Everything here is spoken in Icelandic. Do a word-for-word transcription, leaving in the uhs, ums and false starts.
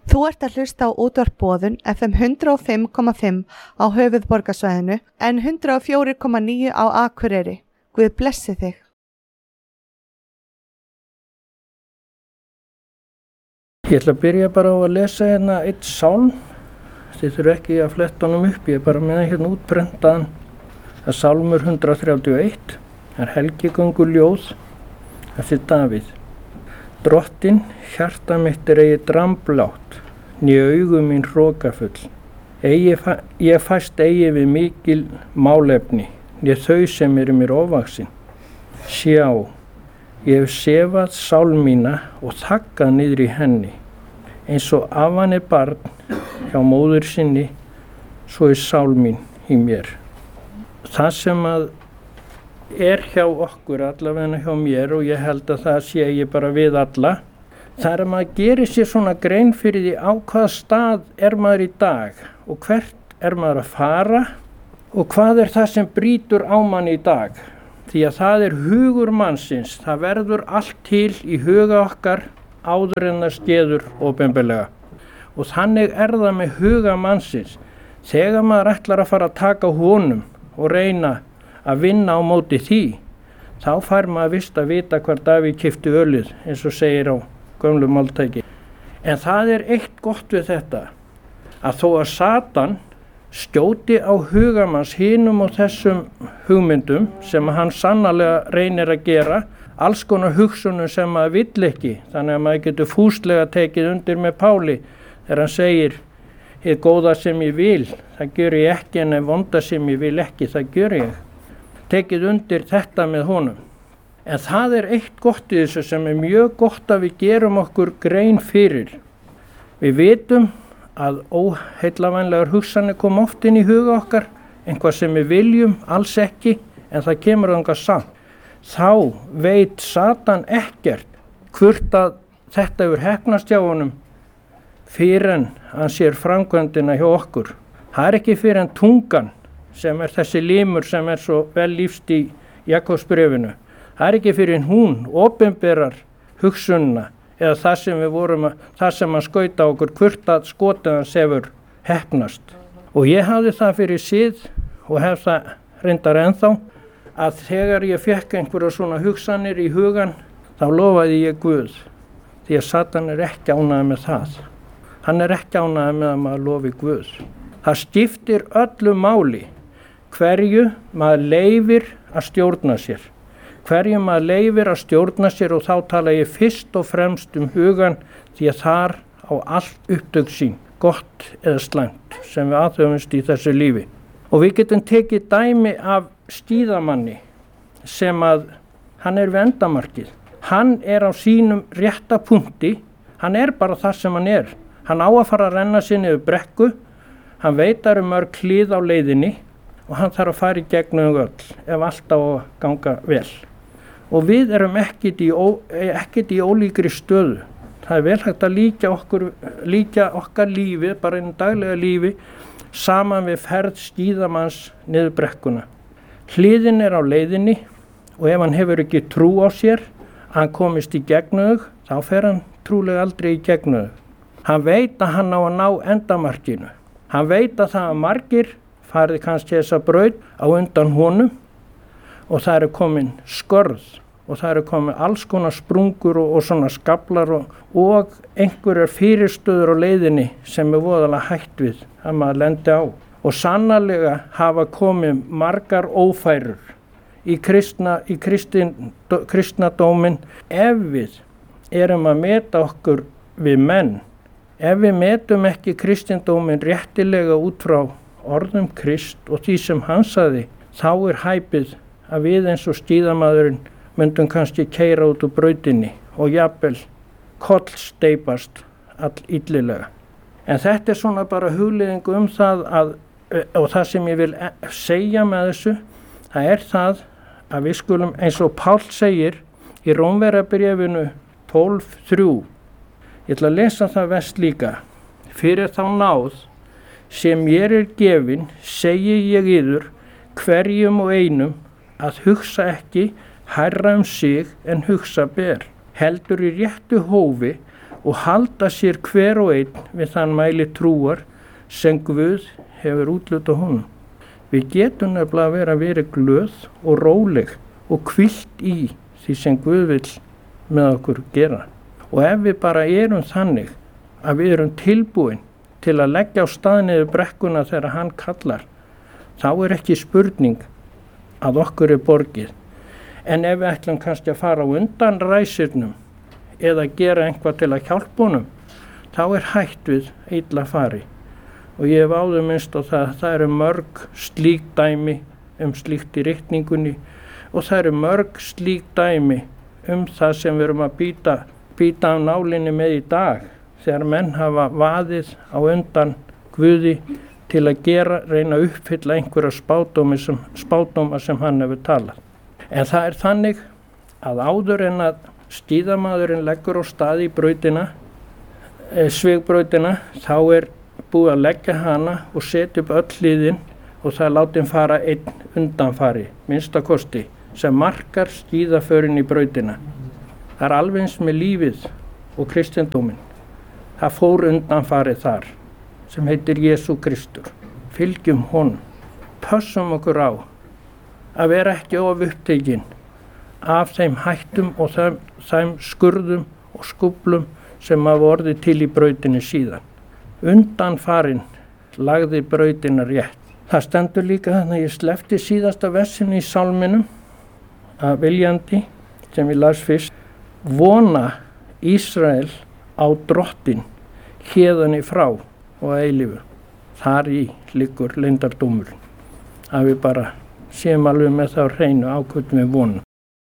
Þú ert að hlusta á útvarp Boðun F M hundrað og fimm komma fimm á höfuðborgarsvæðinu en hundrað og fjögur komma níu á Akureyri. Guð blessi þig. Ég ætla að byrja bara á að lesa hérna eitt sálm. Þið þurfum ekki að fletta honum upp, ég er bara með hérna útprentaðan. Það er sálmur hundrað þrjátíu og eitt, það er helgigönguljóð eftir Davíð. Drottinn, hjarta mitt er eigi dramblátt, né augu mín hrokafull. Eigi, ég fæst eigi við mikil málefni, né þau sem eru mér ofvaxin. Sjá, ég hef sefað sál mína og þaggað niður í henni. Eins og afan er barn hjá móður sinni, svo er sál mín í mér. Það sem að er hjá okkur, allavega hjá mér, og ég held að það sé ég bara við alla, það er að maður gerir sér svona grein fyrir því á hvaða stað er maður í dag og hvert er maður að fara og hvað er það sem brýtur á mann í dag. Því að það er hugur mannsins, það verður allt til í huga okkar áður en það skeður opinberlega. Og þannig er það með huga mannsins. Þegar maður ætlar að fara að taka honum og reyna að vinna á móti því, þá fær maður vist að vita hvar Davíð keypti ölið, eins og segir á gömlu máltæki. En það er eitt gott við þetta, að þó að Satan skjóti á hugamanns hinum og þessum hugmyndum sem hann sannarlega reynir að gera, alls konar hugsunum sem maður vill ekki, þannig að maður getur fúslega tekið undir með Páli þegar hann segir, hið góða sem ég vil, það gör ég ekki, en ef vonda sem ég vil ekki, það gör ég. Tekið undir þetta með honum. En það er eitt gott í þessu sem er mjög gott að við gerum okkur grein fyrir. Við vitum að óheillavænlegar hugsanir koma oft inn í huga okkar, einhvað sem við viljum, alls ekki, en það kemur þangað samt. Þá veit Satan ekkert hvort að þetta hefur heppnast hjá honum fyrir en hann sér framkvæmdina hjá okkur. Það er ekki fyrir en tungan, sem er þessi limur sem er svo vel lífst í Jakobsbréfinu. Það er ekki fyrir hún opinberar hugsunna eða það sem við vorum að, það sem að skauta okkur hvort að skotið hans hefur heppnast. Og ég hafði það fyrir síð og hef það reyndar ennþá að þegar ég fekk einhverja svona hugsanir í hugan, þá lofaði ég Guð. Því að Satan er ekki ánægður með það. Hann er ekki ánægður með að maður lofi Guð. Það skiptir öllu máli. Hverju maður leifir að stjórna sér. Hverju maður leifir að stjórna sér og þá tala ég fyrst og fremst um hugan því að þar á allt upptök sín, gott eða slæmt, sem við aðhöfumst í þessu lífi. Og við getum tekið dæmi af skíðamanni sem að hann er við endamarkið. Hann er á sínum rétta punkti, hann er bara það sem hann er. Hann á að fara að renna sér niður brekku, hann veit að eru mörg hlið á leiðinni og hann þarf að fara í gegnum öll ef allt á að ganga vel. Og við erum ekkert í, ó, ekkert í ólíkri stöðu. Það er vel hægt að líka, okkur, líka okkar lífi, bara einu daglega lífi, saman við ferð skíðamanns niður brekkuna. Hliðin er á leiðinni og ef hann hefur ekki trú á sér, hann komist í gegnum þau, þá fer hann trúlega aldrei í gegnum þau. Hann veit að hann á að ná endamarkinu. Hann veit að það að margir farið kannski þessa braut á undan honum og það eru komin skörð og það eru komin alls konar sprungur og, og svona skaflar og, og einhverjar fyrirstöður á leiðinni sem er voðalega hætt við að maður lendi á. Og sannarlega hafa komið margar ófærur í, kristna, í kristin, kristnadómin ef við erum að meta okkur við menn. Ef við metum ekki kristindómin réttilega út frá orðum Krist og því sem hann sagði, þá er hæpið að við eins og skíðamaðurinn myndum kannski keyra út úr brautinni og jafnvel kollsteypast all illilega. En þetta er svona bara hugleiðingu um það að, og það sem ég vil segja með þessu, það er það að við skulum, eins og Páll segir í Rómverjabréfinu tólf þrjú, ég ætla að lesa það vest líka. Fyrir þá náð sem mér er gefin, segi ég yður hverjum og einum að hugsa ekki hærra um sig en hugsa ber. Heldur í réttu hófi og halda sér hver og einn við þann mæli trúar sem Guð hefur útlutað honum. Við getum nefnilega að vera verið glöð og róleg og hvílt í því sem Guð vill með okkur gera. Og ef við bara erum þannig að við erum tilbúin til að leggja á stað niður brekkuna þegar hann kallar, þá er ekki spurning að okkur er borgið. En ef við ætlum kannski að fara á undan ræsirnum eða gera einhvað til að hjálpa honum, þá er hætt við illa fari. Og ég hef áður minnst á það að það eru mörg slík dæmi um slíkt í ritningunni og það eru mörg slík dæmi um það sem við erum að býta, býta á nálinni með í dag þegar menn hafa vaðið á undan Guði til að gera, reyna að uppfylla einhverja spádóma sem, spádóma sem hann hefur talað. En það er þannig að áður en að skíðamaðurinn leggur á stað í brautina, e, svigbrautina, þá er búið að leggja hana og setja upp öll hliðin og það er látin fara einn undanfari, minnstakosti, sem markar skíðaförin í brautina. Það er alveg eins með lífið og kristindóminn. Það fór undanfarið þar, sem heitir Jesú Kristur. Fylgjum honum. Pössum okkur á að vera ekki of upptekinn af þeim hættum og þeim, þeim skurðum og skúflum sem hafa orðið til í brautinni síðan. Undanfarinn lagði brautina rétt. Það stendur líka þannig að ég sleppti síðasta versinu í sálminum að viljandi sem ég las fyrst. Vona Ísrael á drottin héðan í frá og að eilífu. Þar í liggur leyndardómurinn. Að við bara séum alveg með þá hreinu á hvernig við vonum.